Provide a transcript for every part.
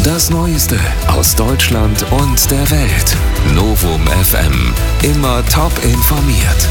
Das Neueste aus Deutschland und der Welt. Novum FM. Immer top informiert.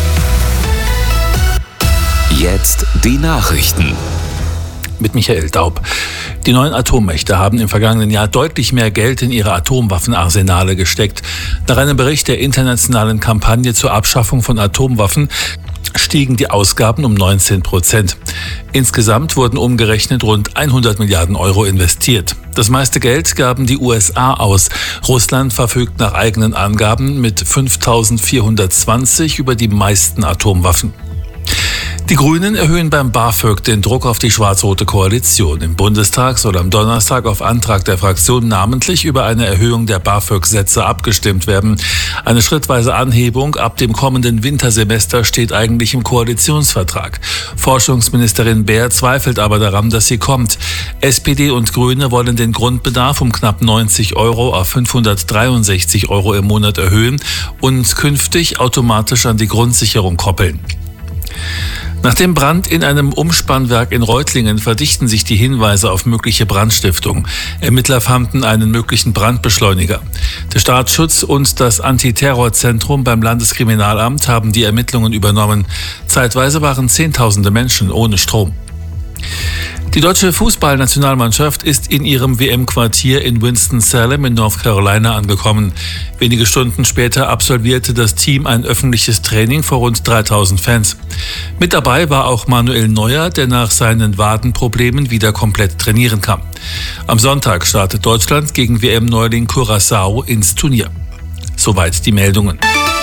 Jetzt die Nachrichten. Mit Michael Daub. Die neuen Atommächte haben im vergangenen Jahr deutlich mehr Geld in ihre Atomwaffenarsenale gesteckt. Nach einem Bericht der internationalen Kampagne zur Abschaffung von Atomwaffen stiegen die Ausgaben um 19%. Insgesamt wurden umgerechnet rund 100 Milliarden Euro investiert. Das meiste Geld gaben die USA aus. Russland verfügt nach eigenen Angaben mit 5.420 über die meisten Atomwaffen. Die Grünen erhöhen beim BAföG den Druck auf die schwarz-rote Koalition. Im Bundestag soll am Donnerstag auf Antrag der Fraktion namentlich über eine Erhöhung der BAföG-Sätze abgestimmt werden. Eine schrittweise Anhebung ab dem kommenden Wintersemester steht eigentlich im Koalitionsvertrag. Forschungsministerin Baer zweifelt aber daran, dass sie kommt. SPD und Grüne wollen den Grundbedarf um knapp 90 Euro auf 563 Euro im Monat erhöhen und künftig automatisch an die Grundsicherung koppeln. Nach dem Brand in einem Umspannwerk in Reutlingen verdichten sich die Hinweise auf mögliche Brandstiftung. Ermittler fanden einen möglichen Brandbeschleuniger. Der Staatsschutz und das Antiterrorzentrum beim Landeskriminalamt haben die Ermittlungen übernommen. Zeitweise waren Zehntausende Menschen ohne Strom. Die deutsche Fußballnationalmannschaft ist in ihrem WM-Quartier in Winston-Salem in North Carolina angekommen. Wenige Stunden später absolvierte das Team ein öffentliches Training vor rund 3000 Fans. Mit dabei war auch Manuel Neuer, der nach seinen Wadenproblemen wieder komplett trainieren kann. Am Sonntag startet Deutschland gegen WM-Neuling Curaçao ins Turnier. Soweit die Meldungen.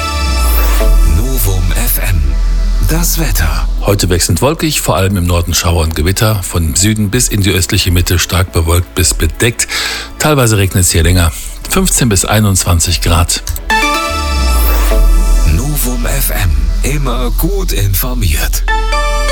Novum FM. Das Wetter. Heute wechselnd wolkig, vor allem im Norden Schauer und Gewitter. Von Süden bis in die östliche Mitte stark bewölkt bis bedeckt. Teilweise regnet es hier länger. 15 bis 21 Grad. Novum FM. Immer gut informiert.